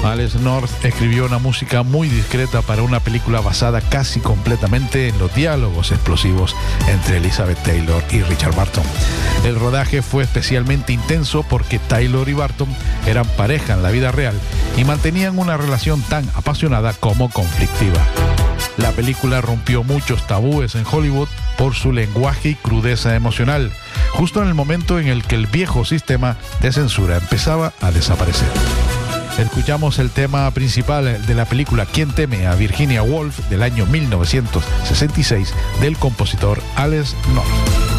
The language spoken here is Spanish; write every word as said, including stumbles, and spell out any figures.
Alex North escribió una música muy discreta para una película basada casi completamente en los diálogos explosivos entre Elizabeth Taylor y Richard Burton. El rodaje fue especialmente intenso porque Taylor y Burton eran pareja en la vida real y mantenían una relación tan apasionada como conflictiva. La película rompió muchos tabúes en Hollywood por su lenguaje y crudeza emocional, justo en el momento en el que el viejo sistema de censura empezaba a desaparecer. Escuchamos el tema principal de la película ¿Quién teme a Virginia Woolf? Del año mil novecientos sesenta y seis del compositor Alex North.